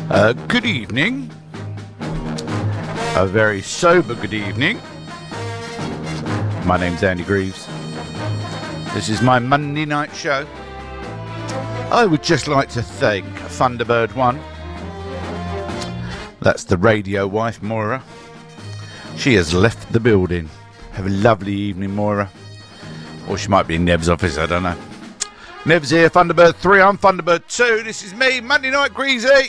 Good evening. A very sober good evening. My name's Andy Greaves. This is my Monday night show. I would just like to thank Thunderbird One. That's the radio wife, Moira. She has left the building. Have a lovely evening, Moira. Or she might be in Nev's office, I don't know. Nev's here, Thunderbird 3, I'm Thunderbird 2. This is me, Monday Night Greasy.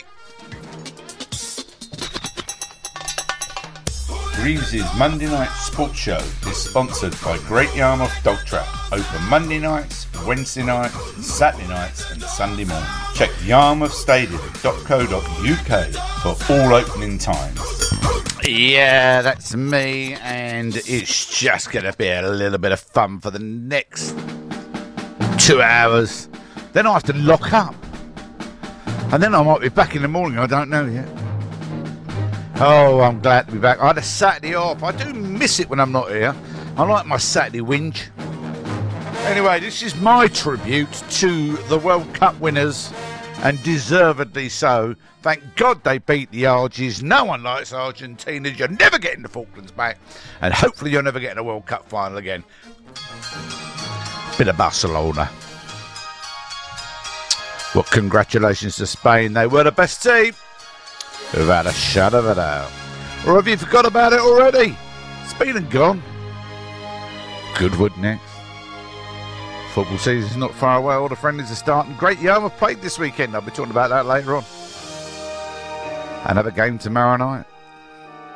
Greaves' Monday Night Sports Show is sponsored by Great Yarmouth Dog Trap. Open Monday nights, Wednesday nights, Saturday nights and Sunday morning. Check yarmouthstadium.co.uk for all opening times. Yeah, that's me, and it's just going to be a little bit of fun for the next 2 hours. Then I have to lock up. And then I might be back in the morning, I don't know yet. Oh, I'm glad to be back. I had a Saturday off. I do miss it when I'm not here. I like my Saturday whinge. Anyway, this is my tribute to the World Cup winners, and deservedly so. Thank God they beat the Argies. No one likes Argentina. You're never getting the Falklands back, and hopefully you're never getting a World Cup final again. Bit of Barcelona. Well, congratulations to Spain. They were the best team. Without a shadow of a doubt. Or have you forgot about it already? It's been and gone. Goodwood next. Football season's not far away. All the friendlies are starting. Great Yarmouth played this weekend. I'll be talking about that later on. Another game tomorrow night.